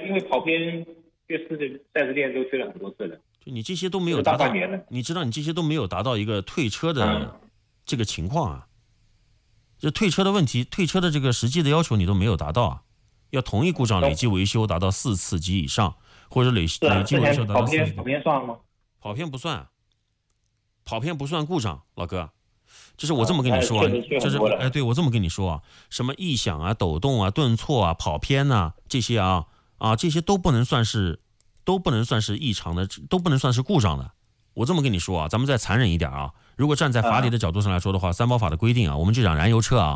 因为跑偏去4S店都去了很多次了， 就你这些都没有达到大半年了， 你知道你这些都没有达到一个退车的这个情况啊。这退车的问题，退车的这个实际的要求你都没有达到啊。要同一故障累计维修达到4次及以上，或者累计维修达到4次。 跑偏算吗？ 跑偏不算，跑偏不算故障，老哥。这是我这么跟你说啊，这是对我这么跟你说啊，什么异响啊、抖动啊、顿挫啊、跑偏啊这些这些都不能算是异常的，都不能算是故障的。我这么跟你说啊，咱们再残忍一点啊，如果站在法理的角度上来说的话，三包法的规定啊，我们就讲燃油车啊，